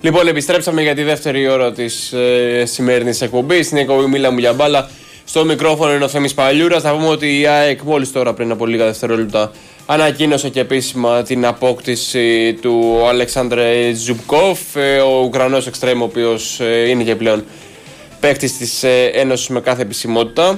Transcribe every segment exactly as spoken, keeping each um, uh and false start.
Λοιπόν, επιστρέψαμε για τη δεύτερη ώρα της ε, σημερινής εκπομπής. Στην εκπομπή Μίλα μου για μπάλα. Στο μικρόφωνο είναι ο Θέμης Παλιούρας. Θα πούμε ότι η ΑΕΚ μόλις τώρα, πριν από λίγα δευτερόλεπτα, ανακοίνωσε και επίσημα την απόκτηση του Αλεξάνδρε Ζουμπκόφ, ε, ο Ουκρανός εξτρέμ, ο οποίος ε, είναι και πλέον παίκτης της ε, Ένωσης με κάθε επισημότητα.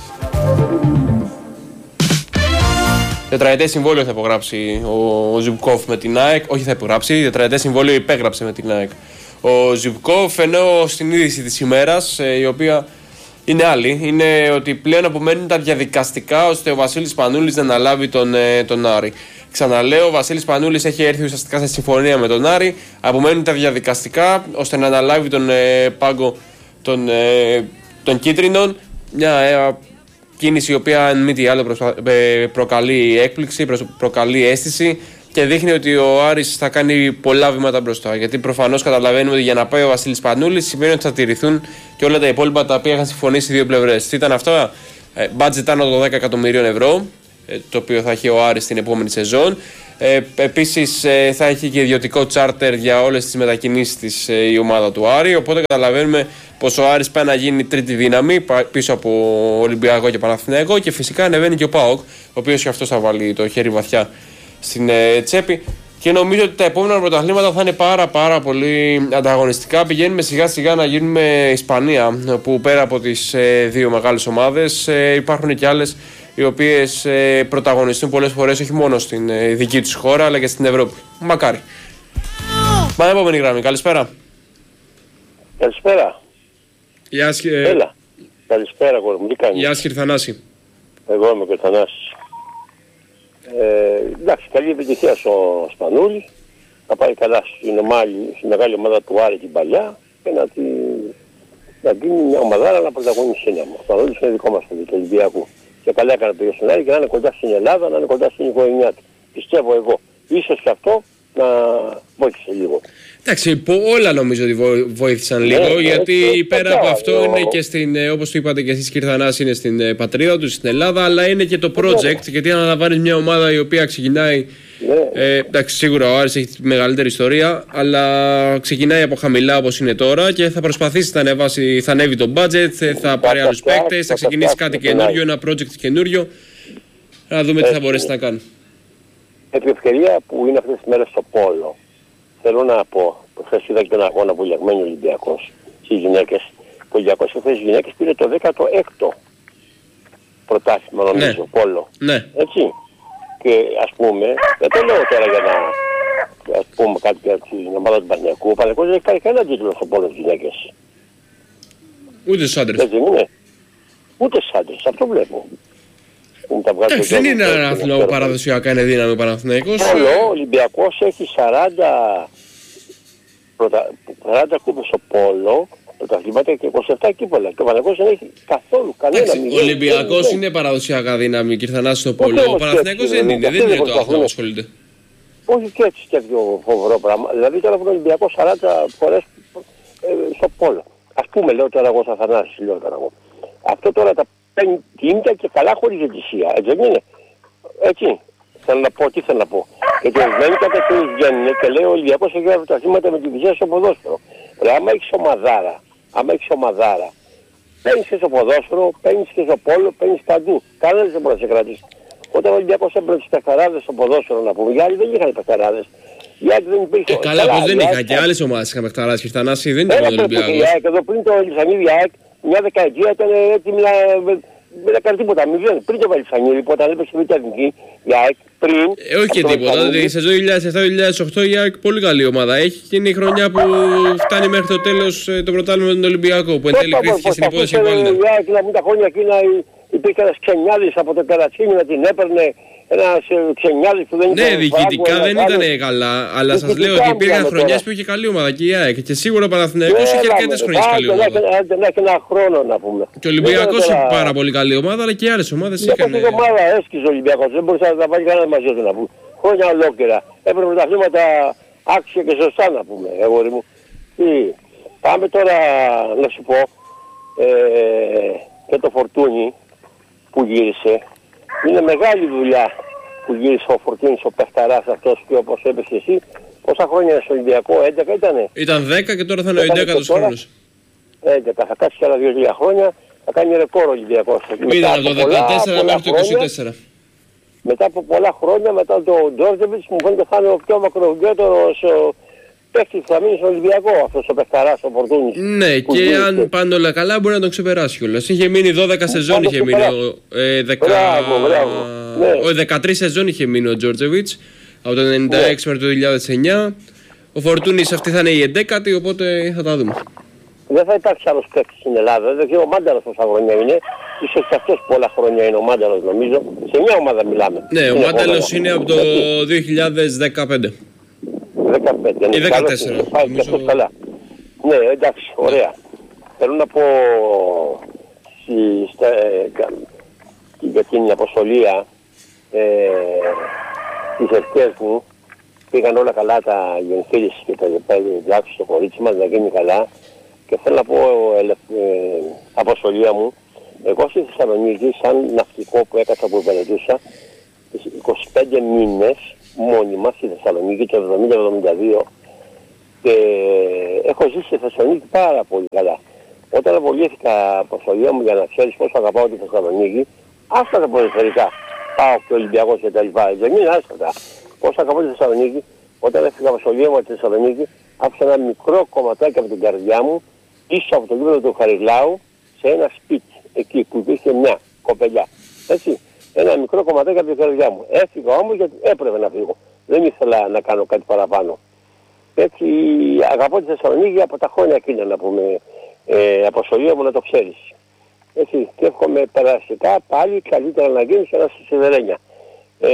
Τετραετές συμβόλαιο θα υπογράψει ο, ο Ζουμπκόφ με την ΑΕΚ. Όχι, θα υπογράψει. Τετραετές συμβόλαιο υπέγραψε με την ΑΕΚ ο Ζουμπκόφ. Ενώ στην είδηση της ημέρας, ε, η οποία είναι άλλη, είναι ότι πλέον απομένουν τα διαδικαστικά ώστε ο Βασίλης Πανούλης να αναλάβει τον, ε, τον Άρη. Ξαναλέω, ο Βασίλης Πανούλης έχει έρθει ουσιαστικά σε συμφωνία με τον Άρη. Απομένουν τα διαδικαστικά ώστε να αναλάβει τον ε, πάγκο των, ε, των κίτρινων. Μια ε, κίνηση η οποία, αν μη τι άλλο, προσπα... προκαλεί έκπληξη, προκαλεί αίσθηση και δείχνει ότι ο Άρης θα κάνει πολλά βήματα μπροστά. Γιατί προφανώς καταλαβαίνουμε ότι για να πάει ο Βασίλης Πανούλης σημαίνει ότι θα τηρηθούν και όλα τα υπόλοιπα τα οποία είχαν συμφωνήσει οι δύο πλευρές. Τι ήταν αυτά? Μπάτζετ άνω των δέκα εκατομμυρίων ευρώ, το οποίο θα έχει ο Άρης την επόμενη σεζόν. Ε, επίσης ε, θα έχει και ιδιωτικό τσάρτερ για όλες τις μετακινήσεις της ε, η ομάδα του Άρη. Οπότε καταλαβαίνουμε πως ο Άρης πάει να γίνει τρίτη δύναμη πίσω από Ολυμπιακό και Παναθηναϊκό. Και φυσικά ανεβαίνει και ο ΠΑΟΚ, ο οποίος και αυτός θα βάλει το χέρι βαθιά στην ε, τσέπη. Και νομίζω ότι τα επόμενα πρωταθλήματα θα είναι πάρα πάρα πολύ ανταγωνιστικά. Πηγαίνουμε σιγά σιγά να γίνουμε Ισπανία, που πέρα από τις ε, δύο μεγάλες ομάδες ε, υπάρχουν και άλλες οι οποίες ε, πρωταγωνιστούν πολλές φορές όχι μόνο στην ε, δική τους χώρα αλλά και στην Ευρώπη. Μακάρι. Πάμε επόμενη γραμμή. Καλησπέρα. Καλησπέρα. Γεια σας. Ε... Έλα. Καλησπέρα, κόρη μου. Τι κάνεις? Γεια σας, κύριε Θανάση. Εγώ είμαι και ο Θανάσης. Ε, εντάξει, καλή επιτυχία στο Σπανούλη. Θα πάει καλά στην, ομάλη, στην μεγάλη ομάδα του Άρη την παλιά και να τη να γίνει μια ομαδάρα να πρωταγωνίσει ένα. Ο Σπανούλης είναι δικό μας παιδί του Ολυμπιακού. Και καλά έκανε το στον Άρη και να είναι κοντά στην Ελλάδα, να είναι κοντά στην οικογένειά του. Πιστεύω εγώ. Ίσως και αυτό να βοήθησε λίγο. Εντάξει, όλα νομίζω ότι βοήθησαν λίγο, ναι, γιατί έτσι, πέρα από αυτό ο... είναι και στην, όπως το είπατε και εσείς κύριε Θανάση, είναι στην πατρίδα του, στην Ελλάδα, αλλά είναι και το project, ναι, γιατί αναλαμβάνει μια ομάδα η οποία ξεκινάει, ναι, ε, εντάξει, σίγουρα ο Άρης έχει τη μεγαλύτερη ιστορία, αλλά ξεκινάει από χαμηλά όπως είναι τώρα και θα προσπαθήσει να ανεβάσει, θα ανέβει το budget, θα πάρει άλλους παίκτες, θα ξεκινήσει κάτι καινούριο, ένα project καινούριο, να δούμε τι θα μπορέσει να κάνει. Επί ευκαιρία που είναι αυτές τις μέρες στο Πόλο, θέλω να πω, χθες είδα και τον αγώνα Βουλιαγμένη Ολυμπιακός στις γυναίκες. Ο Ολυμπιακός χθες στις γυναίκες πήρε το δέκατο έκτο πρωτάθλημα, νομίζω, ναι, Πόλο. Ναι. Έτσι. Και ας πούμε, δεν το λέω τώρα για να, ας πούμε, κάτι για την ομάδα του Παναθηναϊκού. Ο Παναθηναϊκός δεν έχει πάρει κανένα τίτλο στο Πόλο στις γυναίκες. Ούτε στους άντρες. Έτσι είναι. Ούτε στους άντρες, αυτό βλέπω. Εντάξει, δεν είναι ένα άθλο που παραδοσιακά είναι δύναμη ο Παναθηναϊκός. Ο Ολυμπιακός έχει σαράντα, σαράντα κούπες στο Πόλο, πρωταθλήματα και είκοσι επτά κύπολα. Και ο Παναθηναϊκός δεν έχει καθόλου κανένα. Ο Ολυμπιακός είναι παραδοσιακά δύναμη, κύριε Θανάση, στο Πόλο. Ο Παναθηναϊκός δεν είναι, δεν είναι το άθλο που ασχολείται. Όχι και έτσι τέτοιο φοβερό πράγμα. Δηλαδή τώρα από τον Ολυμπιακό σαράντα φορές στο Πόλο. Ας πούμε, λέω τώρα εγώ σαν Θανάση, λέω τώρα εγώ. Αυτό τώρα τα παίρνει τίμητα και καλά χωρίς διαιτησία, έτσι δεν είναι? Έτσι. Θέλω να πω, τι θέλω να πω. Γιατί ορισμένοι κατευθύνεις βγαίνουν και λέει ο Ολυμπιακός έχει τα θύματα με τη βυζιά στο ποδόσφαιρο. Ρε, άμα έχεις ομαδάρα, άμα έχεις ομαδάρα, παίρνεις και στο ποδόσφαιρο, παίρνεις και στο πόλο, παίρνεις παντού. Κανένας δεν μπορεί να σε κρατήσει. Όταν ο Ολυμπιακός έμπρεπε τους παιχταράδες στο ποδόσφαιρο, να πούμε, οι άλλοι δεν είχαν παιχταράδες. Δεν υπήρχε. Ε, καλά, πως δεν είχα και άλλες ομάδες είχαν παιχταράδες και Θανάση, δεν ήταν ο Ολυμπιακός. Εδώ πριν το Λιψανίδη ΑΕΚ, μια δεκαετία ήταν έτοιμη να... Δεν έκανε τίποτα, μηδέν. Πριν το Βαλισσανίδη, που όταν έπαιξε η Εθνική, η ΑΕΚ, πριν... Ε, όχι και τίποτα. Στη σεζόν δύο χιλιάδες επτά δύο χιλιάδες οκτώ η ΑΕΚ πολύ καλή ομάδα. Έχει και είναι η χρονιά που φτάνει μέχρι το τέλος το πρωτάθλημα με τον Ολυμπιακό, που εν τέλει κρίθηκε στην υπόθεση που η ΑΕΚ να μην τα χρόνια εκείνα υπήρχε ένας ξενιάδης από το Τερατσίνι να την έπαιρνε. Ένας ξενιάδης που δεν ήταν. Ναι, διοικητικά δεν ήταν καλά, αλλά σας λέω ότι υπήρχαν χρονιές που είχε καλή ομάδα και η ΑΕΚ. Και σίγουρα ο Παναθηναϊκός είχε αρκετές χρονιές καλή ομάδα. Να έχει ένα χρόνο να πούμε. Και ο Ολυμπιακός είχε πάρα πολύ καλή ομάδα, αλλά και οι άλλες ομάδες είχαν. Η ομάδα έσκησε ο Ολυμπιακός, δεν μπορούσε να τα βάλει κανένα μαζί του να πούμε. Χρόνια ολόκληρα. Έπρεπε τα χρήματα άξια και σωστά να πούμε, αγόρι μου. Πάμε τώρα να σου πω και το Φορτούνι που γύρισε. Είναι μεγάλη δουλειά που γύρισε ο Φορτούνης ο παιχταράς αυτός και όπως έπαιξε εσύ Πόσα χρόνια είναι στο Ολυμπιακό, έντεκα ήτανε. Ήταν δέκα και τώρα θα είναι ο έντεκατος χρόνος. έντεκα, θα κάτσει και άλλα δύο τρία χρόνια, θα κάνει ρεκόρ ο Ολυμπιακός. Ήταν από το δεκατέσσερα μέχρι το είκοσι τέσσερα. Μετά από πολλά χρόνια, μετά το Ντόρτζεβιτς, μου φαίνεται θα είναι ο πιο μακροβιότερος παίκτης που θα μείνει στον Ολυμπιακό, αυτός ο παιχταράς, ο Φορτούνης. Ναι, και γίνει, αν πάνε όλα καλά μπορεί να τον ξεπεράσει κιόλας. Είχε μείνει δώδεκα σεζόν, είχε μείνει ε, δεκα... μπράβο, μπράβο. Ναι. Ο δεκατρείς σεζόν είχε μείνει ο Ντόρτζεβιτς, από το ενενήντα έξι ναι. μέχρι το δύο χιλιάδες εννιά. Ο Φορτούνης αυτή θα είναι η εντέκατη, οπότε θα τα δούμε. Δεν θα υπάρξει άλλος παίκτης στην Ελλάδα. Δεν ξέρω ο Μάνταλος πόσα χρόνια είναι. Ίσως και αυτός πολλά χρόνια είναι ο Μάνταλος νομίζω. Σε μια ομάδα μιλάμε. Ναι, ο Μάνταλος είναι από το δύο χιλιάδες δεκαπέντε. δεκαπέντε, ναι. Ή δεκατέσσερα. Πάει και αυτός καλά. Ναι, εντάξει, ωραία. Θέλω να πω για την αποστολία ε, τις ευχές μου. Πήγαν όλα καλά τα γενφίληση και τα διάξεις στο κορίτσι μας να γίνει καλά. Και θέλω να πω, ε, ε, αποστολία μου, εγώ στη Θεσσαλονίκη, σαν ναυτικό που έκανα που υπηρετούσα, είκοσι πέντε μήνες μόνιμα στη Θεσσαλονίκη το εβδομήντα εβδομήντα δύο και έχω ζήσει στη Θεσσαλονίκη πάρα πολύ καλά. Όταν απολύθηκα αποστολία μου για να ξέρεις πόσο αγαπάω τη Θεσσαλονίκη, άστα τα ποδοσφαιρικά, πάω και Ολυμπιακός και τα λοιπά, δεν είναι άστα. Πόσο αγαπάω τη Θεσσαλονίκη, όταν έφυγα αποστολία μου από τη Θεσσαλονίκη, άφησα ένα μικρό κομματάκι από την καρδιά μου πίσω από το γήπεδο του Χαριλάου σε ένα σπίτι εκεί που υπήρχε μια κοπελιά. Έτσι, ένα μικρό κομματάκι από την καρδιά μου. Έφυγα όμως γιατί έπρεπε να φύγω. Δεν ήθελα να κάνω κάτι παραπάνω. Έτσι, αγαπώ τη Θεσσαλονίκη από τα χρόνια εκείνα να πούμε. Ε, αποστολία μου να το ξέρεις. Έτσι, και εύχομαι περαστικά πάλι καλύτερα να γίνεις ένα στη Σιδερένια. Ε,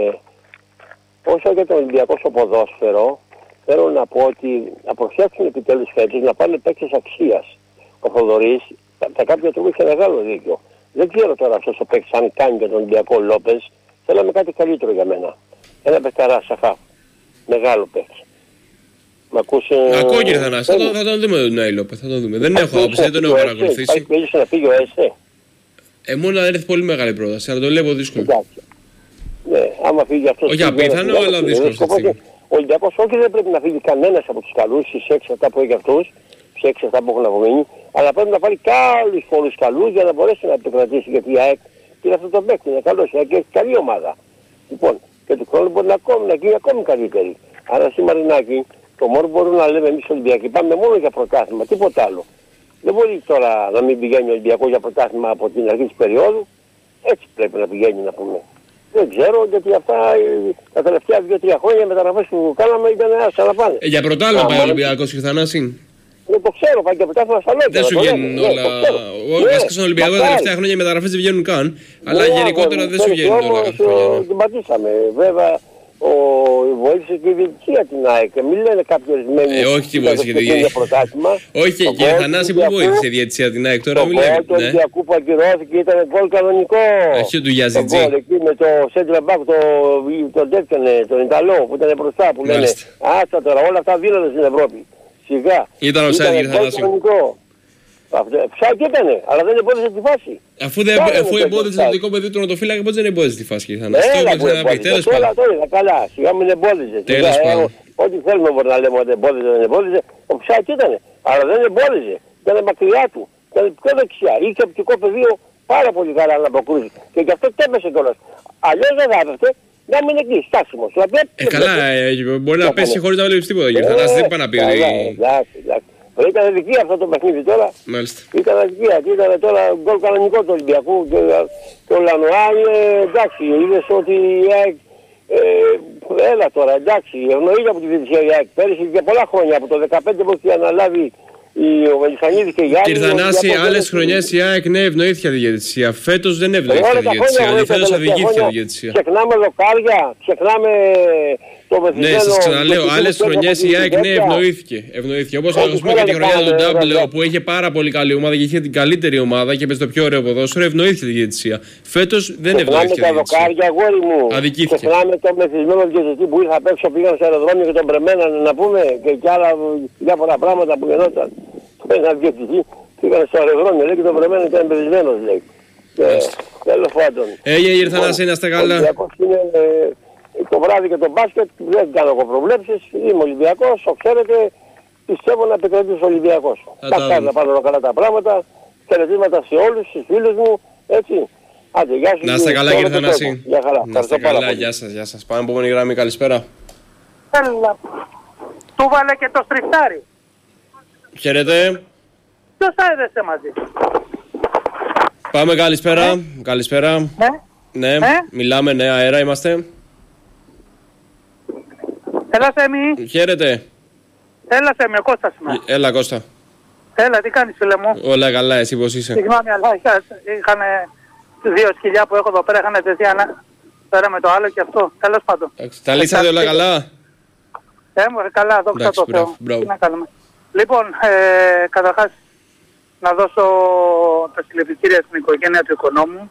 όσο για το Ολυμπιακό στο ποδόσφαιρο, θέλω να πω ότι να προσέξουν επιτέλους φέτος να πάνε παίκτες αξίας. Ο Θοδωρής, τα κάποια του είχε μεγάλο δίκιο. Δεν ξέρω τώρα αυτός ο παίκτης αν κάνει για τον Ολυμπιακό Λόπες, θέλαμε κάτι καλύτερο για μένα. Ένα παικταρά σαφά. Μεγάλο παίκτη. Μ' ακούσε... Ακούω κύριε Θανάση, θα, θα τον δούμε τον Νάι Λόπες, θα τον δούμε. Δεν έχω άποψη, δεν τον έχω παρακολουθήσει. Υπάρχει να φύγει ο ΕΣΕ. Ε, μόνο να έρθει πολύ μεγάλη πρόταση, αλλά το βλέπω δύσκολο. Ναι, άμα φύγει αυτός... Όχι απίθανο, αλλά δύσκολο αυτή τη στιγμή. Ο Ολυμπιακός όχι δεν πρέπει να φύγει κανένας από τους καλούς, στις έξι εφτά που έχει αυτούς, στις έξι εφτά που έχουν απομείνει, αλλά πρέπει να πάρει άλλους πολλούς καλούς για να μπορέσει να επικρατήσει, γιατί η ΑΕΚ πήρε αυτό το παίκτη, είναι καλός, η ΑΕΚ έχει καλή ομάδα. Λοιπόν, και του χρόνου μπορεί να, ακόμη, να γίνει ακόμη καλύτερη. Άρα στη Μαρινάκη, το μόνο που μπορούμε να λέμε εμείς Ολυμπιακοί, πάμε μόνο για πρωτάθλημα, τίποτα άλλο. Δεν μπορεί τώρα να μην πηγαίνει ο Ολυμπιακός για πρωτάθλημα από την αρχή της περίοδου, έτσι πρέπει να πηγαίνει να πούμε. Δεν ξέρω, γιατί αυτά τα τελευταία δύο τρία χρόνια οι μεταγραφές που κάναμε ήταν άστα να πάνε. Ε, για πρωτάθλημα πάει ο Ολυμπιακός και Θανάση. Δεν το ξέρω, πάει και πρωτάθλημα στα λόγια. Δεν σου βγαίνουν όλα. Βασικά στον Ολυμπιακό τα τελευταία χρόνια οι μεταγραφές δεν βγαίνουν καν. Αλλά γενικότερα δεν σου βγαίνουν όλα κάθε χρονιά. Την πατήσαμε, βέβαια. Ο, βοήθησε και η διετησία την ΑΕΚ. Μην λένε κάποιοι ορισμένοι. Ε, όχι τι βοήθησε και η διετησία. Όχι, κύριε Θανάση, πού βοήθησε η διετησία την ΑΕΚ τώρα, μιλάμε. Το γκολ του Ολυμπιακού που ακυρώθηκε ήταν γκολ κανονικό. Όχι του Γιαζιτζή. Το γκολ εκεί με το center back, τον τέτοιον, τον Ιταλό που ήταν μπροστά που λένε. Άστα τώρα, όλα αυτά δίνονται στην Ευρώπη. Σιγά. Ήταν ο Σάι, κύριε Θανάση. Ψάκι ήτανε, αλλά δεν εμπόδισε τη φάση. Αφού, δεν, αφού εμπόδισε το δικό παιδί του ρωτοφύλακα, πώς δεν εμπόδισε τη φάση, κύριε Θανάση. Έλα που εμπόδισε, τώρα το είδα καλά, σιγά μην εμπόδιζε. Ό,τι θέλουμε μπορεί να λέμε ότι εμπόδιζε, δεν εμπόδιζε, ο Ψάκι ήτανε, αλλά δεν εμπόδιζε, ήταν μακριά του, ήταν πιο δεξιά, είχε οπτικό πεδίο πάρα πολύ καλά να αποκρούσει και γι' αυτό τέπεσε κιόλας. Αλλιώς δεν θα έπεφτε να μην εκεί, στάσιμος. Ε, καλά, μπορεί να πέσει χωρίς να βλέπεις τίποτα, κύριε Θανάση, δεν πάει να πει ότι... Ήταν αδικία αυτό το παιχνίδι τώρα. Μάλιστα. Ήταν αδικία και ήταν τώρα γκολ κανονικό του Ολυμπιακού και, και ο Λανοά είναι εντάξει, είδες ότι η ΑΕΚ, ε, έλα τώρα εντάξει, ευνοείται από τη διετησία η ΑΕΚ πέρυσι και πολλά χρόνια, από το δεκαπέντε που έχει αναλάβει ο Μελισσανίδης και η ΑΕΚ. Κύριε Θανάση, άλλες χρονιές η ΑΕΚ ναι ευνοήθηκε τη διετησία, φέτος δεν ευνοήθηκε τη διετησία, φέτος αδικήθηκε τη διετησία. Ξεχνάμε δοκάρια, ξεχνάμε... Ναι, σας ξαναλέω, άλλες χρονιές η ΑΕΚ ναι ευνοήθηκε. ευνοήθηκε. Όπως ας πούμε και τη χρονιά του Ντάμπλε, που είχε πάρα πολύ καλή ομάδα και είχε την καλύτερη ομάδα και έπαιζε το πιο ωραίο ποδόσφαιρο, ευνοήθηκε τη διαιτησία. Φέτος δεν ευνοήθηκε τη διαιτησία. Αδικήθηκε. Ξεχνάμε το μεθυσμένο διαιτητή που ήρθα απ' έξω, πήγαν στο αεροδρόμιο και τον πρεμέναν να πούμε και άλλα διάφορα πράγματα που γινόταν. Ένα διαιτητή πήγαν στο αεροδρόμιο λέει, και τον πρεμέναν και ήταν μεθυσμένος λέει. Τέλος πάντων. Έγινε ήρθα να είστε καλά. το βράδυ και το μπάσκετ δεν κάνω εγώ προβλέψεις. Είμαι Ολυμπιακός, το ξέρετε, πιστεύω να επικρατήσει ο Ολυμπιακός. Μακάρι να πάνε καλά τα πράγματα. Χαιρετήματα σε όλους, στους φίλους μου, έτσι. Άντε, γεια σας. Να είστε καλά κύριε Θανάση. Γεια χαρά. Να είστε καλά, γεια σας, γεια σας. Πάμε επόμενη γραμμή, καλησπέρα. Έλα. Του βάλε και το στριφτάρι. Χαίρετε. Ποιος θα έδεσε μαζί. Πάμε καλησπέρα. Ε? Καλησπέρα. Ναι. Ναι, ε? μιλάμε, ναι, αέρα είμαστε. Έλα Θέμη. Χαίρετε. Έλα Θέμη, ο Κώστας είμαι. Έλα Κώστα. Έλα, τι κάνεις φίλε μου. Όλα καλά, εσύ πώς είσαι. Συγγνώμη, αλλά είχαν δύο σκυλιά που έχω εδώ πέρα, είχαν τεθεί ένα πέρα με το άλλο και αυτό. Τέλος πάντων. Τα λύσατε όλα καλά. Ε, μωρέ, καλά, δόξα τω Θεώ. Τι να κάνουμε. Λοιπόν, ε, καταρχάς να δώσω τα συλληπιτήρια στην οικογένεια του οικονόμου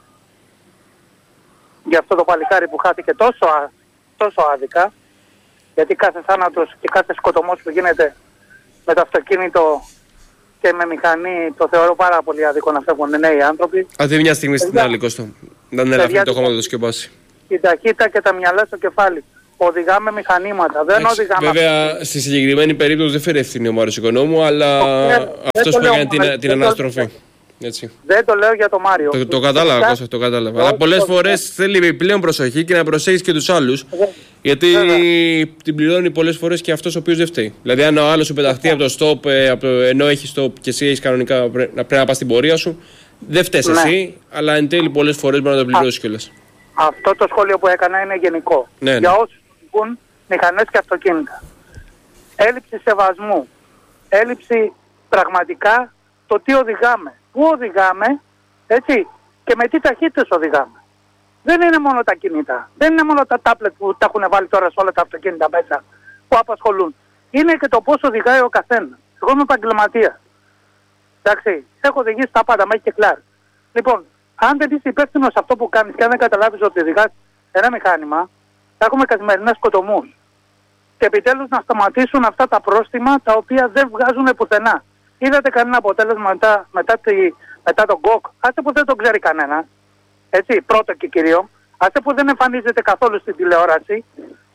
για αυτό το παλικάρι που χάθηκε τόσο, τόσο άδικα, γιατί κάθε θάνατος και κάθε σκοτωμός που γίνεται με το αυτοκίνητο και με μηχανή το θεωρώ πάρα πολύ άδικο να φεύγουν νέοι άνθρωποι. Αυτή μια στιγμή στην άλλη, Κώστα. Δεν έλαβε το χώμα να το σκεπάσει. Η ταχύτητα και τα μυαλά στο κεφάλι. Οδηγάμε μηχανήματα. Δεν Έξι, οδηγάμε. Βέβαια, στη συγκεκριμένη περίπτωση δεν φέρει ευθύνη ο Μάριος Οικονόμου, αλλά αυτός που έκανε την, την αναστροφή. Έτσι. Δεν το λέω για τον Μάριο. Το, το κατάλαβα, Κώστα, το κατάλαβα. Αλλά πολλές φορές θέλει επιπλέον προσοχή και να προσέχεις και τους άλλους. Γιατί Βέβαια. την πληρώνει πολλές φορές και αυτός ο οποίος δεν φταίει. Δηλαδή, αν ο άλλος σου πεταχτεί από το stop, ενώ έχει stop και εσύ έχεις κανονικά πρέπει να πας στην πορεία σου, δεν φταίς ναι. εσύ, αλλά εν τέλει πολλές φορές μπορεί να το πληρώσεις κιόλας. Αυτό το σχόλιο που έκανα είναι γενικό. Ναι, ναι. Για όσους οδηγούν μηχανές και αυτοκίνητα. Έλλειψη σεβασμού. Έλλειψη πραγματικά το τι οδηγάμε. Πού οδηγάμε, έτσι, και με τι ταχύτητες οδηγάμε. Δεν είναι μόνο τα κινητά. Δεν είναι μόνο τα τάπλετ που τα έχουν βάλει τώρα σε όλα τα αυτοκίνητα μέσα που απασχολούν. Είναι και το πώς οδηγάει ο καθένας. Εγώ είμαι επαγγελματίας. Εντάξει, έχω οδηγήσει τα πάντα, με έχει και κλάρ. Λοιπόν, αν δεν είσαι υπεύθυνος σε αυτό που κάνεις και αν δεν καταλάβεις ότι οδηγάς ένα μηχάνημα, θα έχουμε καθημερινές σκοτωμούς. Και επιτέλους να σταματήσουν αυτά τα πρόστιμα τα οποία δεν βγάζουν πουθενά. Είδατε κανένα αποτέλεσμα μετά, μετά, τη, μετά τον γκοκ, άσε που δεν τον ξέρει κανένα. Έτσι, πρώτο και κυρίω, άσε που δεν εμφανίζεται καθόλου στην τηλεόραση.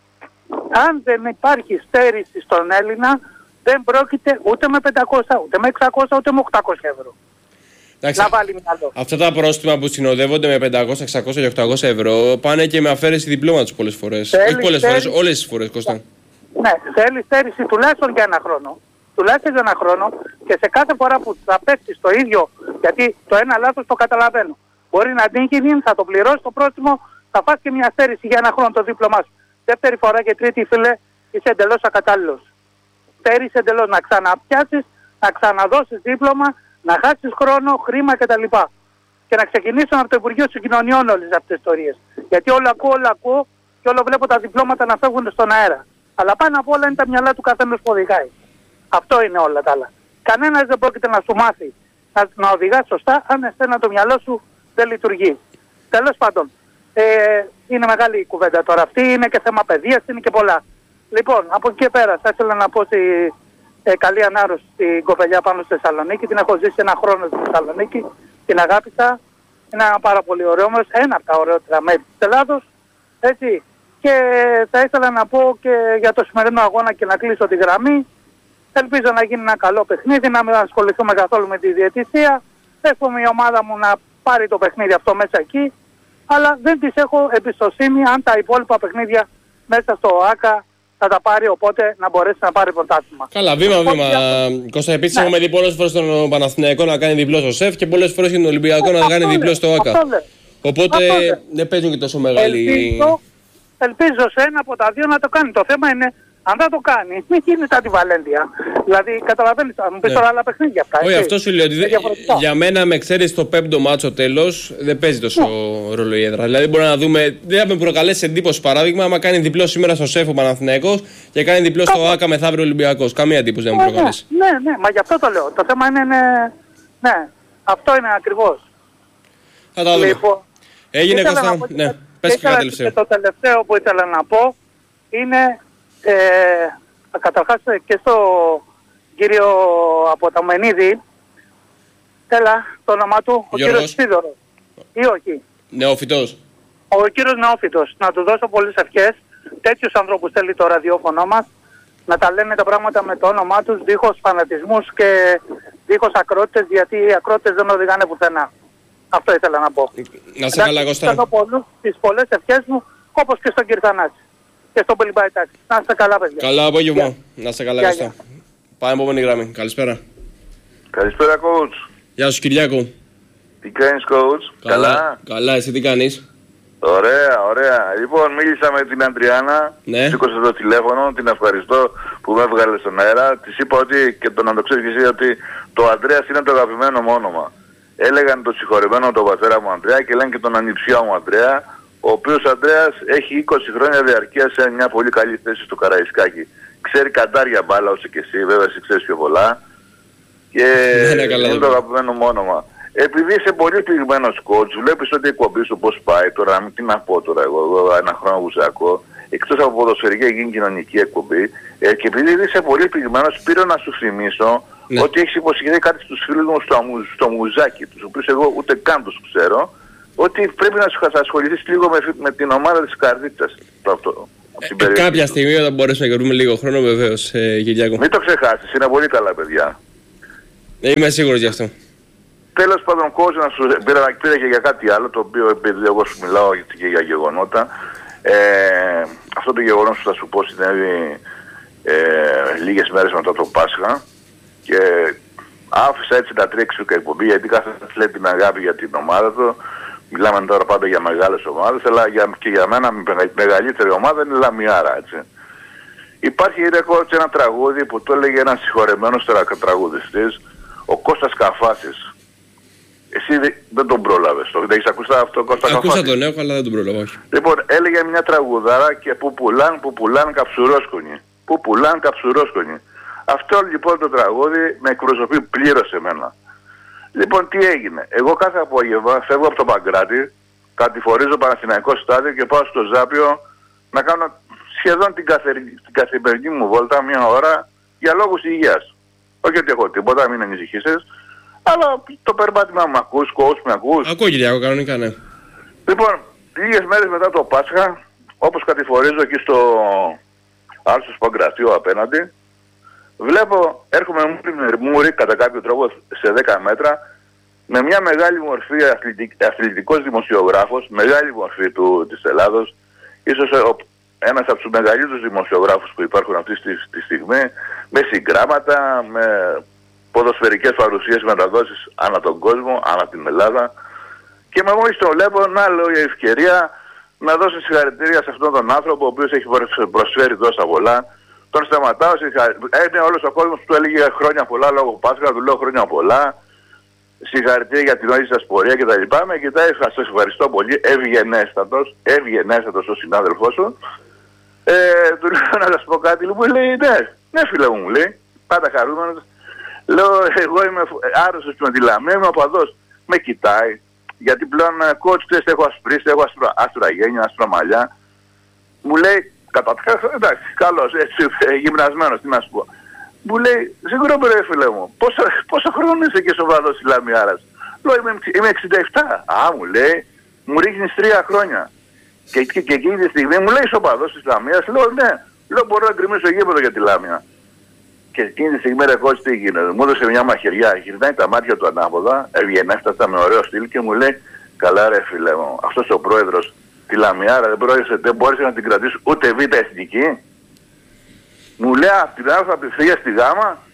Αν δεν υπάρχει στέρηση στον Έλληνα, δεν πρόκειται ούτε με πεντακόσια, ούτε με εξακόσια, ούτε με οκτακόσια ευρώ. Εντάξει, να βάλει μυαλό. Αυτά τα πρόστιμα που συνοδεύονται με πεντακόσια, εξακόσια και οκτακόσια ευρώ πάνε και με αφαίρεση διπλώματος πολλές φορές. Θέλει, Όχι πολλές θέλει, φορές, όλες τις φορές, Κώστα. Ναι, θέλει στέρηση τουλάχιστον για ένα χρόνο. Τουλάχιστον για ένα χρόνο και σε κάθε φορά που θα πέφτει στο ίδιο, γιατί το ένα λάθος το καταλαβαίνω. Μπορεί να τύχει, θα το πληρώσει το πρόστιμο, θα φας και μια στέρηση για ένα χρόνο το δίπλωμά σου. Δεύτερη φορά και τρίτη, φίλε, είσαι εντελώς ακατάλληλος. Στέρησε εντελώς να ξαναπιάσεις, να ξαναδώσεις δίπλωμα, να χάσεις χρόνο, χρήμα κτλ. Και να ξεκινήσουν από το Υπουργείο Συγκοινωνιών όλες αυτές τις ιστορίες. Γιατί όλο ακούω, όλο ακούω και όλο βλέπω τα διπλώματα να φεύγουν στον αέρα. Αλλά πάνω απ' όλα είναι τα μυαλά του καθένας που οδηγάει. Αυτό είναι όλα τα άλλα. Κανένας δεν πρόκειται να σου μάθει να, να οδηγάς σωστά αν εσένα το μυαλό σου δεν λειτουργεί. Τέλος πάντων, ε, είναι μεγάλη η κουβέντα τώρα αυτή, είναι και θέμα παιδείας, είναι και πολλά. Λοιπόν, από εκεί και πέρα θα ήθελα να πω στη, ε, καλή ανάρρωση στην κοπελιά πάνω στη Θεσσαλονίκη. Την έχω ζήσει ένα χρόνο στη Θεσσαλονίκη, την αγάπησα. Είναι ένα πάρα πολύ ωραίο μέρος, ένα από τα ωραιότερα μέρη της Ελλάδος. Έτσι. Και θα ήθελα να πω και για το σημερινό αγώνα και να κλείσω τη γραμμή. Ελπίζω να γίνει ένα καλό παιχνίδι, να μην ασχοληθούμε καθόλου με τη διαιτησία. Εύχομαι η ομάδα μου να πάρει το παιχνίδι αυτό μέσα εκεί. Αλλά δεν της έχω εμπιστοσύνη αν τα υπόλοιπα παιχνίδια μέσα στο ΟΑΚΑ θα τα πάρει, οπότε να μπορέσει να πάρει πρωτάθλημα. Καλά, βήμα-βήμα. Κώστα, επίσης ναι. έχουμε δει πολλές φορές τον Παναθηναϊκό να κάνει διπλό στο ΣΕΦ και πολλές φορές και τον Ολυμπιακό να κάνει διπλό στο ΟΑΚΑ. Οπότε δεν παίζουν και τόσο μεγάλη. Ελπίζω, ελπίζω σε ένα από τα δύο να το κάνει. Το θέμα είναι αν δεν το κάνει, μην γίνει σαν τη Βαλένθια. Δηλαδή, καταλαβαίνεις, θα μου πεις τώρα άλλα παιχνίδια αυτά. Όχι, αυτό σου λέω ότι δε, για μένα με ξέρεις το πέμπτο μάτσο τέλος δεν παίζει τόσο ναι. ρόλο η έδρα. Δηλαδή, μπορεί να δούμε, δεν θα με προκαλέσει εντύπωση παράδειγμα, άμα κάνει διπλό σήμερα στο ΣΕΦ ο Παναθηναϊκός και κάνει διπλό στο ΆΚΑ μεθαύριο Ολυμπιακός. Καμία εντύπωση δεν ναι, με προκαλέσει. Ναι, ναι, ναι, μα γι' αυτό το λέω. Το θέμα είναι, ναι, ναι αυτό είναι ακριβώς. Θα τα δούμε. Λοιπόν, έγινε Κώστα, ναι, πες και κάτι τελευταίο. Και το τελευταίο που ήθελα να πω είναι. Ε, καταρχάς και στο κύριο Αποταμενίδη, έλα το όνομα του, ο Γιώργος. κύριος Σίδωρος, ή όχι. Νεοφυτός. Ο κύριος Νεόφυτος, να του δώσω πολλές ευχές. Τέτοιους ανθρώπους θέλει το ραδιόφωνο μας. Να τα λένε τα πράγματα με το όνομά τους, δίχως φανατισμούς και δίχως ακρότητες, γιατί οι ακρότητες δεν οδηγάνε πουθενά. Αυτό ήθελα να πω. Να σε καλά, Κώστα. Θέλω πολλούς τις πολλές ευχές μου, όπως και στον κύριο Θανάση. Και στον Πελιμπαϊτάκη. Να είστε καλά, παιδιά. Καλό απόγευμα. Να είστε καλά, Κώστα. Πάμε επόμενη γραμμή. Καλησπέρα. Καλησπέρα, coach. Γεια σου, Κυριάκο. Τι κάνεις, coach? Καλά. Καλά, καλά. Εσύ τι κάνεις? Ωραία, ωραία. Λοιπόν, μίλησα με την Αντριάννα, ναι. Σήκωσε το τηλέφωνο, την ευχαριστώ που με έβγαλε στον αέρα. Της είπα ότι, και το να το ξέρεις και εσύ, ότι το Ανδρέας είναι το αγαπημένο μου όνομα. Έλεγαν το συγχωρεμένο τον πατέρα μου Ανδρέα και λένε και τον ανιψιά μου Ανδρέα, ο οποίος Ανδρέας έχει είκοσι χρόνια διαρκεία σε μια πολύ καλή θέση στο Καραϊσκάκι. Ξέρει καντάρια μπάλα όσο και εσύ, βέβαια εσύ ξέρεις πιο πολλά. Και ναι, καλά, είναι το αγαπημένο μου όνομα. Επειδή είσαι πολύ πληγμένος coach, βλέπεις ότι η εκπομπή σου πώς πάει τώρα, τι να πω τώρα εγώ, εγώ ένα χρόνο που σε ακούω, εκτός από ποδοσφαιρική γίνει κοινωνική εκπομπή, ε, και επειδή είσαι πολύ πληγμένος, πήρα να σου θυμίσω ναι. ότι έχεις υποσχεθεί κάτι στους φίλους μου στο, στο μουζάκι, τους οποίους εγώ ούτε καν τους ξέρω, ότι πρέπει να σου ασχοληθείς λίγο με, με την ομάδα της Καρδίτσας. Αυτό, ε, ε, κάποια στιγμή όταν μπορέσουμε να γερούμε λίγο χρόνο, βεβαίως, ε, Κυριάκο. Μην το ξεχάσεις, είναι πολύ καλά παιδιά. Ε, είμαι σίγουρος γι' αυτό. Τέλος πάντων, coach, να σου πήρα, πήρα και για κάτι άλλο, το οποίο επειδή εγώ σου μιλάω και για γεγονότα. Ε, αυτό το γεγονός που θα σου πω συνέβη ε, λίγες μέρες μετά το Πάσχα και άφησα έτσι να τρέξει η εκπομπή, γιατί κάθε λέει την αγάπη για την ομάδα του. Μιλάμε τώρα πάντα για μεγάλες ομάδες, αλλά για, και για μένα η μεγαλύτερη ομάδα είναι η Λαμιάρα, έτσι. Υπάρχει coach, ένα τραγούδι που το έλεγε ένας συγχωρεμένος τραγουδιστής, ο Κώστας Καφάσης. Εσύ δεν τον πρόλαβες, το έχεις ακούσει αυτό, Κώστα Καφάση? Ακούσα τον έχω, αλλά δεν τον πρόλαβα, όχι. Λοιπόν, έλεγε μια τραγουδάρα και που πουλάν, που πουλάν καψουρόσκονοι. Που πουλάν καψουρόσκονοι. Αυτό λοιπόν το τραγούδι με εκπροσωπεί πλήρως εμένα. Λοιπόν, τι έγινε? Εγώ κάθε απόγευμα φεύγω από το Παγκράτη, κατηφορίζω Παναθηναϊκό στάδιο και πάω στο Ζάπιο να κάνω σχεδόν την, καθε... την καθημερινή μου βόλτα μια ώρα για λόγους υγείας. Όχι ότι έχω τίποτα, μην ανησυχήσεις. Αλλά το περπάτημα μου ακούς, coach με ακούς. Ακούω Κυριάκο, κανονικά ναι. Λοιπόν, λίγες μέρες μετά το Πάσχα, όπως κατηφορίζω εκεί στο Άρσος Παγκρατίου απέναντι, βλέπω, έρχομαι μουρι κατά κάποιο τρόπο σε δέκα μέτρα, με μια μεγάλη μορφή αθλητικ, αθλητικός δημοσιογράφος, μεγάλη μορφή του, της Ελλάδος, ίσως ο, ένας από τους μεγαλύτερους δημοσιογράφους που υπάρχουν αυτή τη, τη στιγμή, με συγγράμματα, με ποδοσφαιρικές παρουσίες, μεταδόσεις ανά τον κόσμο, ανά την Ελλάδα. Και με μόλις το βλέπω, να λέω η ευκαιρία να δώσω συγχαρητήρια σε αυτόν τον άνθρωπο, ο οποίος έχει προσφέρει τόσα πολλά. Τον σταματάω, είναι όλος ο κόσμος που του έλεγε χρόνια πολλά λόγω Πάσχα, του λέω χρόνια πολλά. Συγχαρητήρια για την όλη σας πορεία κτλ. Με κοιτάει, σας ευχαριστώ πολύ, ευγενέστατος, ευγενέστατος ο συνάδελφός σου. Ε, του λέω να σας πω κάτι, μου λέει ναι, ναι φίλε μου, μου λέει, πάντα χαρούμενος. Λέω, εγώ είμαι άρρωστος με τη Λαμία, είμαι οπαδός. Με κοιτάει, γιατί πλέον coach έχω ασπρίσει, έχω άστρα, άστρα γένια, άστρα μαλλιά. Μου λέει, καταρχάς, εντάξει, καλός, έτσι, γυμνασμένος, τι να σου πω. Μου λέει, σίγουρα ρε φίλε μου, πόσο, πόσο χρόνο είσαι και σοβαρός της Λαμιάρας? Λέω, είμαι, είμαι εξήντα επτά. Α, μου λέει, μου ρίχνεις τρία χρόνια. Και, και, και εκείνη τη στιγμή μου λέει, είσαι οπαδός της Λαμίας? Λέω, ναι, λέω, μπορώ να γκρεμίσω γήπεδο για τη Λάμια. Και εκείνη τη στιγμή ρε coach τι γίνεται? Μου έδωσε μια μαχαιριά, γυρνάει τα μάτια του ανάποδα, ευγενέστατα με ωραίο στυλ και μου λέει, καλά ρε φίλε μου, αυτός ο πρόεδρος τη Λαμιάρα δεν, πρόεδρε, δεν μπόρεσε να την κρατήσει ούτε β' εθνική. Μου λέει απ' την Α απευθεία στη Γ.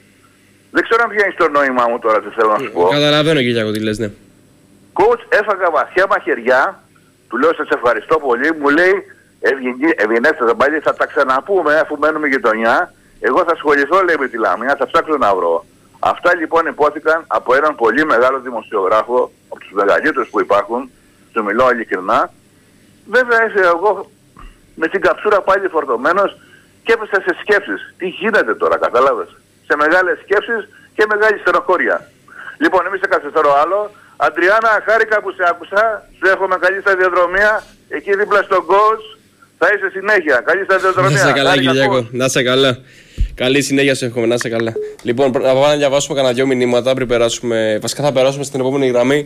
Δεν ξέρω αν βγαίνει το νόημά μου τώρα, τι θέλω να σου πω. Καταλαβαίνω Κυριάκο τι λες, ναι. Coach, έφαγα βαθιά μαχαιριά, του λέω σας ευχαριστώ πολύ, μου λέει ευγενέστατα πάλι θα τα ξαναπούμε αφού μένουμε γειτονιά. Εγώ θα ασχοληθώ λέει με τη Λαμία, θα ψάξω να βρω. Αυτά λοιπόν υπόθηκαν από έναν πολύ μεγάλο δημοσιογράφο, από τους μεγαλύτερους που υπάρχουν, σου μιλώ ειλικρινά. Βέβαια έφυγα εγώ με την καψούρα πάλι φορτωμένος και έπεσα σε σκέψεις. Τι γίνεται τώρα, κατάλαβες? Σε μεγάλες σκέψεις και μεγάλη στενοχώρια. Λοιπόν, εμείς σε καθυστερώ άλλο. Αντριάννα, χάρηκα που σε άκουσα. Σου εύχομαι καλή σταδιοδρομία. Εκεί δίπλα στον coach θα είσαι συνέχεια. Καλή σταδιοδρομία. Να είσαι καλά, Κυριάκο. Να είσαι καλά. Καλή συνέχεια σου εύχομαι, να είσαι καλά. Λοιπόν, να πάμε να διαβάσουμε κανένα δυο μηνύματα πριν περάσουμε. Βασικά θα περάσουμε στην επόμενη γραμμή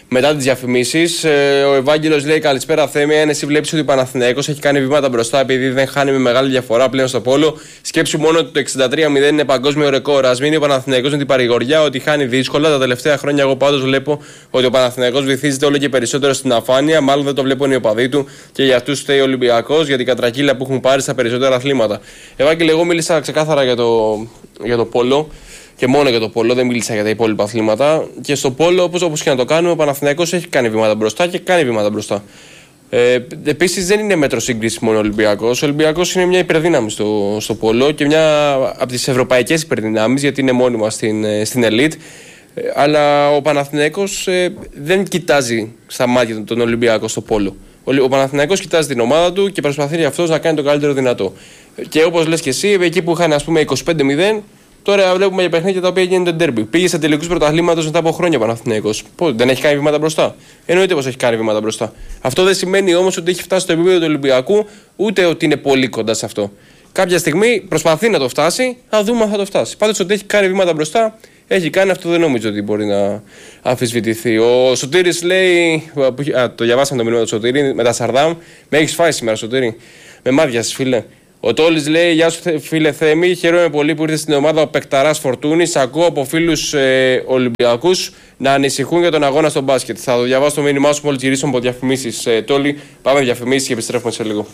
μετά τις διαφημίσεις. Ε, ο Ευάγγελος λέει: καλησπέρα Θέμη. Αν εσύ βλέπεις ότι ο Παναθηναϊκός έχει κάνει βήματα μπροστά επειδή δεν χάνει με μεγάλη διαφορά πλέον στο πόλο, σκέψου μόνο ότι το εξήντα τρία μηδέν είναι παγκόσμιο ρεκόρ. Ας μείνει ο Παναθηναϊκός με την παρηγοριά ότι χάνει δύσκολα. Τα τελευταία χρόνια, εγώ πάντως βλέπω ότι ο Παναθηναϊκός βυθίζεται όλο και περισσότερο στην αφάνεια. Μάλλον δεν το βλέπουν οι οπαδοί του και για αυτούς φταίει ο Ολυμπιακός για την κατρακύλα που έχουν πάρει στα περισσότερα αθλήματα. Ευάγγελε, εγώ μίλησα ξεκάθαρα για το, για το πόλο. Και μόνο για το πόλο, δεν μίλησα για τα υπόλοιπα αθλήματα. Και στο πόλο, όπως, όπως και να το κάνουμε, ο Παναθηναϊκός έχει κάνει βήματα μπροστά και κάνει βήματα μπροστά. Ε, Επίσης, δεν είναι μέτρο σύγκριση μόνο ο Ολυμπιακός. Ο Ολυμπιακός είναι μια υπερδύναμη στο, στο πόλο και μια από τις ευρωπαϊκές υπερδυνάμεις, γιατί είναι μόνιμα στην, στην ελίτ. Ε, αλλά ο Παναθηναϊκός ε, δεν κοιτάζει στα μάτια τον Ολυμπιακό στο πόλο. Ο, ο Παναθηναϊκός κοιτάζει την ομάδα του και προσπαθεί αυτός να κάνει το καλύτερο δυνατό. Και όπως λες και εσύ, εκεί που είχαν ας πούμε είκοσι πέντε μηδέν. Τώρα βλέπουμε για παιχνίδια τα οποία γίνονται ντέρμπι. Πήγε σε τελικούς πρωταθλήματος μετά από χρόνια ο Παναθηναϊκός. Πώς, δεν έχει κάνει βήματα μπροστά? Εννοείται πως έχει κάνει βήματα μπροστά. Αυτό δεν σημαίνει όμως ότι έχει φτάσει στο επίπεδο του Ολυμπιακού, ούτε ότι είναι πολύ κοντά σε αυτό. Κάποια στιγμή προσπαθεί να το φτάσει, θα δούμε αν θα το φτάσει. Πάντως ότι έχει κάνει βήματα μπροστά, έχει κάνει, αυτό δεν νομίζω ότι μπορεί να αμφισβητηθεί. Ο Σωτήρης λέει. Α, το διαβάσαμε το μήνυμα του Σωτήρη με τα Σαρδάμ. Με έχει φάει σήμερα, Σωτήρη. Με μάτιασες, φίλε. Ο Τόλης λέει: γεια σου φίλε Θέμη, χαίρομαι πολύ που ήρθε στην ομάδα ο Πεκταράς Φορτούνης. Ακούω από φίλους ε, Ολυμπιακούς να ανησυχούν για τον αγώνα στο μπάσκετ. Θα το διαβάσω το μήνυμά σου μόλις γυρίσουμε από διαφημίσεις. Ε, Τόλη, πάμε διαφημίσεις και επιστρέφουμε σε λίγο.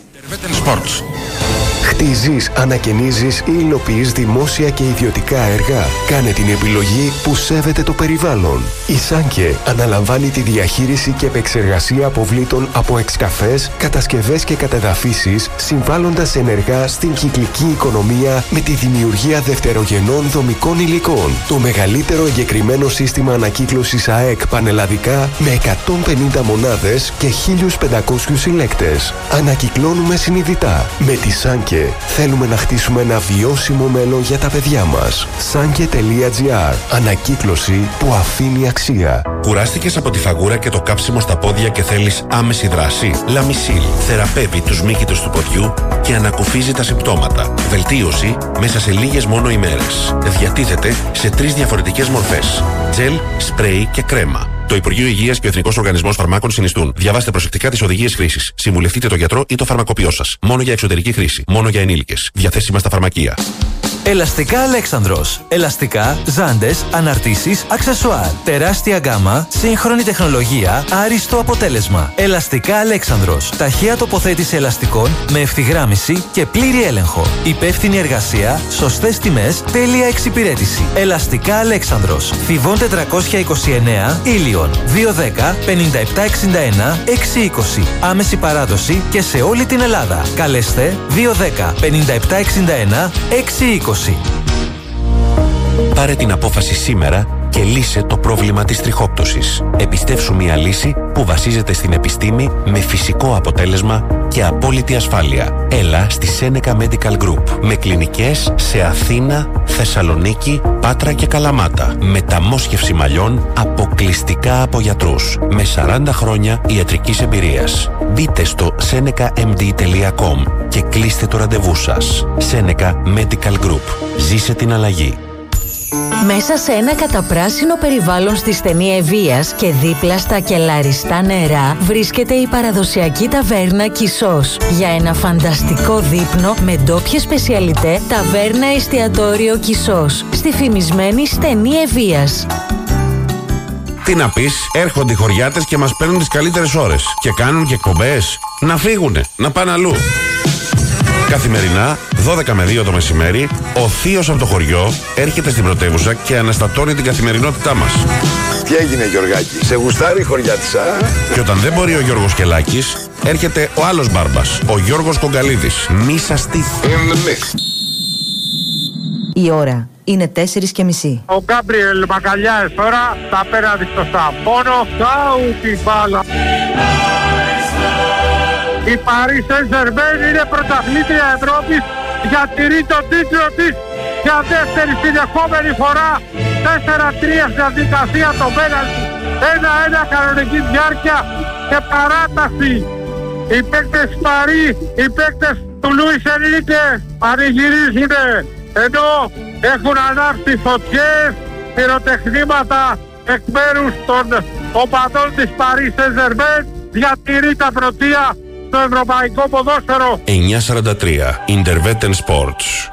Χτίζεις, ανακαινίζεις ή υλοποιείς δημόσια και ιδιωτικά έργα? Κάνε την επιλογή που σέβεται το περιβάλλον. Η Σάνκε αναλαμβάνει τη διαχείριση και επεξεργασία αποβλήτων από εξκαφές, κατασκευές και κατεδαφίσεις, συμβάλλοντας ενεργά στην κυκλική οικονομία με τη δημιουργία δευτερογενών δομικών υλικών. Το μεγαλύτερο εγκεκριμένο σύστημα ανακύκλωσης ΑΕΚ πανελλαδικά με εκατόν πενήντα μονάδες και χίλιους πεντακόσιους συλλέκτες. Ανακυκλώνουμε συνειδητά. Με τη Σάνκε θέλουμε να χτίσουμε ένα βιώσιμο μέλλον για τα παιδιά μας. Σάνκε τελεία τζι άρ. Ανακύκλωση που αφήνει αξία. Κουράστηκες από τη φαγούρα και το κάψιμο στα πόδια και θέλεις άμεση δράση? Λαμισίλ θεραπεύει τους μύκητους του ποδιού και ανακουφίζει τα συμπτώματα. Βελτίωση μέσα σε λίγες μόνο ημέρες. Διατίθεται σε τρεις διαφορετικές μορφές: τζελ, σπρέι και κρέμα. Το Υπουργείο Υγείας και ο Εθνικός Οργανισμός Φαρμάκων συνιστούν. Διαβάστε προσεκτικά τις οδηγίες χρήσης. Συμβουλευτείτε τον γιατρό ή το φαρμακοποιό σας. Μόνο για εξωτερική χρήση. Μόνο για ενήλικες. Διαθέσιμα στα φαρμακεία. Ελαστικά Αλέξανδρος. Ελαστικά, ζάντες, αναρτήσεις, αξεσουάρ. Τεράστια γκάμα, σύγχρονη τεχνολογία, άριστο αποτέλεσμα. Ελαστικά Αλέξανδρος. Ταχεία τοποθέτηση ελαστικών με ευθυγράμμιση και πλήρη έλεγχο. Υπεύθυνη εργασία, σωστές τιμές, τέλεια εξυπηρέτηση. Ελαστικά Αλέξανδρος. Θηβών τετρακόσια είκοσι εννέα, Ήλιον. δύο δέκα πενήντα επτά εξήντα ένα εξακόσια είκοσι. Άμεση παράδοση και σε όλη την Ελλάδα. Καλέστε δύο δέκα πενήντα επτά εξήντα ένα εξακόσια είκοσι. Πάρε την απόφαση σήμερα και λύσε το πρόβλημα της τριχόπτωσης. Επιστεύσου μια λύση που βασίζεται στην επιστήμη με φυσικό αποτέλεσμα και απόλυτη ασφάλεια. Έλα στη Seneca Medical Group με κλινικές σε Αθήνα, Θεσσαλονίκη, Πάτρα και Καλαμάτα. Μεταμόσχευση μαλλιών αποκλειστικά από γιατρούς με σαράντα χρόνια ιατρικής εμπειρίας. Μπείτε στο seneca m d τελεία com και κλείστε το ραντεβού σας. Seneca Medical Group. Ζήσε την αλλαγή. Μέσα σε ένα καταπράσινο περιβάλλον στη στενή Ευβοίας και δίπλα στα κελαριστά νερά βρίσκεται η παραδοσιακή ταβέρνα Κισός. Για ένα φανταστικό δείπνο με ντόπιες σπεσιαλιτέ, ταβέρνα εστιατόριο Κισός στη φημισμένη στενή Ευβοίας. Τι να πεις, έρχονται οι χωριάτες και μας παίρνουν τις καλύτερες ώρες και κάνουν και εκπομπές. Να φύγουνε, να πάνε αλλού. Καθημερινά, δώδεκα με δύο το μεσημέρι, ο θείος από το χωριό έρχεται στην πρωτεύουσα και αναστατώνει την καθημερινότητά μας. Τι έγινε, Γιωργάκη, σε γουστάρει η χωριάτισσα? Και όταν δεν μπορεί ο Γιώργος Κελάκης, έρχεται ο άλλος μπάρμπας, ο Γιώργος Κογκαλίδης. Μη σας τύχει. Η ώρα είναι τέσσερις και μισή. Ο Γκάμπριελ Μακαλιάες τώρα τα απέναντι στο Σαμπόνο. Κάου την μπάλα. Η Παρί Σεν-Ζερμέν είναι πρωταθλήτρια Ευρώπης, διατηρεί τον τίτλο της για δεύτερη συνεχόμενη φορά. τέσσερα τρία στην διαδικασία το πέναλτι. ένα ένα κανονική διάρκεια και παράταση. Οι παίκτες Παρί, οι παίκτες του Λουίς Ενρίκε πανηγυρίζουνε, ενώ έχουν ανάψει φωτιές, πυροτεχνήματα εκ μέρους των ο παδός της Paris Saint-Germain διατηρεί τα πρωτεία στο ευρωπαϊκό ποδόσφαιρο. εννιακόσια σαράντα τρία Intervetten Sports.